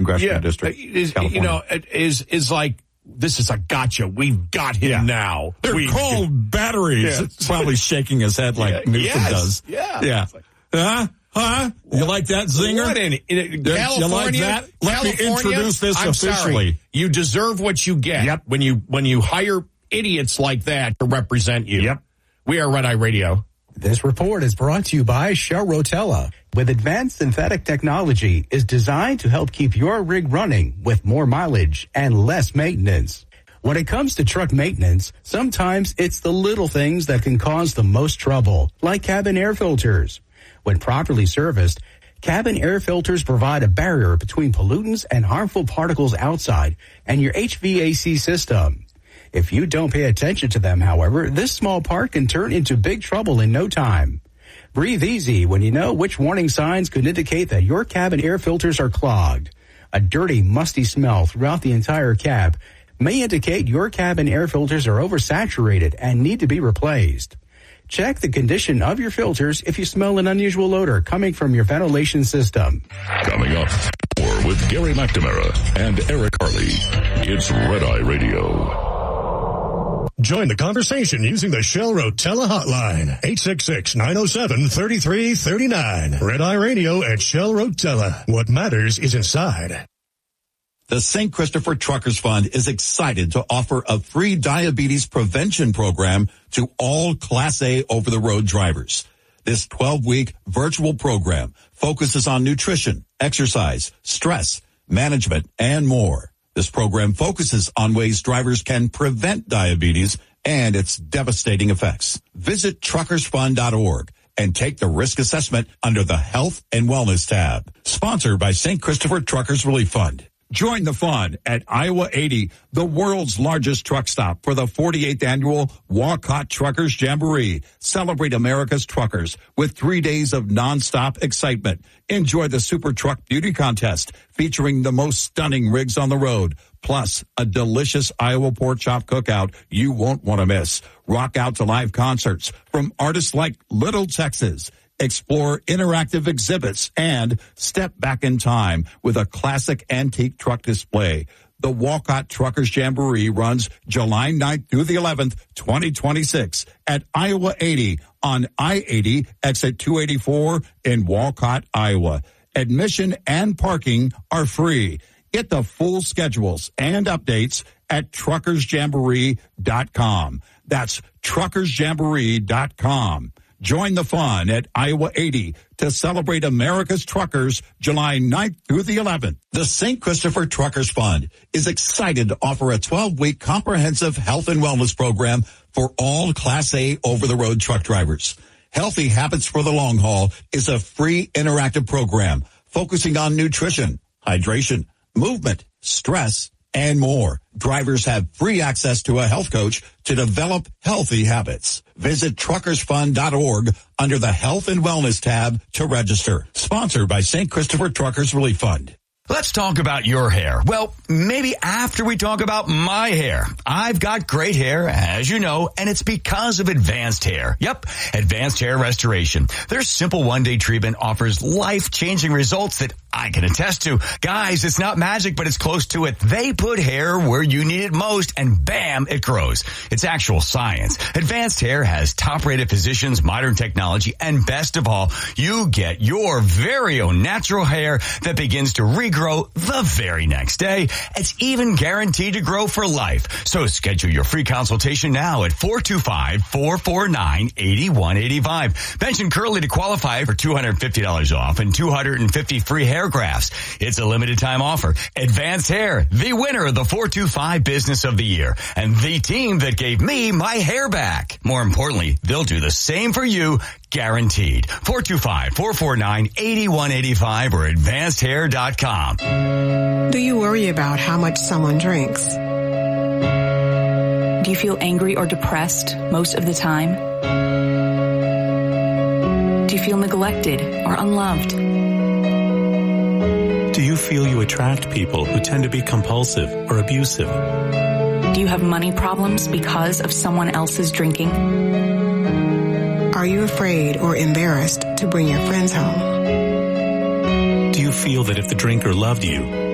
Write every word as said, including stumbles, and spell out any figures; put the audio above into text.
congressional yeah, district. Is, you know, is is like, this is a gotcha. We've got him yeah. now. They're We've called got, batteries. Yeah. It's probably shaking his head like yeah, Newsom yes, does. Yeah. Yeah. Like, huh? Huh? You like that zinger? What in, in California? You like that? Let California, me introduce this I'm officially. Sorry. You deserve what you get. Yep. When you when you hire idiots like that to represent you. Yep. We are Red Eye Radio. This report is brought to you by Shell Rotella. With advanced synthetic technology, is designed to help keep your rig running with more mileage and less maintenance. When it comes to truck maintenance, sometimes it's the little things that can cause the most trouble, like cabin air filters. When properly serviced, cabin air filters provide a barrier between pollutants and harmful particles outside and your H V A C system. If you don't pay attention to them, however, this small part can turn into big trouble in no time. Breathe easy when you know which warning signs could indicate that your cabin air filters are clogged. A dirty, musty smell throughout the entire cab may indicate your cabin air filters are oversaturated and need to be replaced. Check the condition of your filters if you smell an unusual odor coming from your ventilation system. Coming up, more with Gary McNamara and Eric Harley. It's Red Eye Radio. Join the conversation using the Shell Rotella hotline. eight six six, nine oh seven, three three three nine. Red Eye Radio at Shell Rotella. What matters is inside. The Saint Christopher Truckers Fund is excited to offer a free diabetes prevention program to all Class A over-the-road drivers. This twelve-week virtual program focuses on nutrition, exercise, stress, management, and more. This program focuses on ways drivers can prevent diabetes and its devastating effects. Visit truckers fund dot org and take the risk assessment under the Health and Wellness tab. Sponsored by Saint Christopher Truckers Relief Fund. Join the fun at Iowa eighty, the world's largest truck stop, for the forty-eighth annual Walcott Truckers Jamboree. Celebrate America's truckers with three days of nonstop excitement. Enjoy the Super Truck Beauty Contest featuring the most stunning rigs on the road, plus a delicious Iowa pork chop cookout you won't want to miss. Rock out to live concerts from artists like Little Texas. Explore interactive exhibits and step back in time with a classic antique truck display. The Walcott Truckers Jamboree runs July ninth through the eleventh, twenty twenty-six at Iowa eighty on I eighty exit two eighty-four in Walcott, Iowa. Admission and parking are free. Get the full schedules and updates at truckers jamboree dot com. That's truckers jamboree dot com. Join the fun at Iowa eighty to celebrate America's truckers July ninth through the eleventh. The Saint Christopher Truckers Fund is excited to offer a twelve-week comprehensive health and wellness program for all Class A over-the-road truck drivers. Healthy Habits for the Long Haul is a free interactive program focusing on nutrition, hydration, movement, stress, and more. Drivers have free access to a health coach to develop healthy habits. Visit truckers fund dot org under the Health and Wellness tab to register. Sponsored by Saint Christopher Truckers Relief Fund. Let's talk about your hair. Well, maybe after we talk about my hair. I've got great hair, as you know, and it's because of Advanced Hair. Yep, Advanced Hair Restoration. Their simple one-day treatment offers life-changing results that I can attest to. Guys, it's not magic, but it's close to it. They put hair where you need it most, and bam, it grows. It's actual science. Advanced Hair has top-rated physicians, modern technology, and best of all, you get your very own natural hair that begins to regrow the very next day. It's even guaranteed to grow for life. So schedule your free consultation now at four two five, four four nine, eight one eight five. Mention Curly to qualify for two hundred fifty dollars off and two hundred fifty free hair grafts. It's a limited time offer. Advanced Hair, the winner of the four two five Business of the Year, and the team that gave me my hair back. More importantly, they'll do the same for you, guaranteed. four two five, four four nine, eight one eight five or advanced hair dot com. Do you worry about how much someone drinks? Do you feel angry or depressed most of the time? Do you feel neglected or unloved? Do you feel you attract people who tend to be compulsive or abusive? Do you have money problems because of someone else's drinking? Are you afraid or embarrassed to bring your friends home? Do you feel that if the drinker loved you,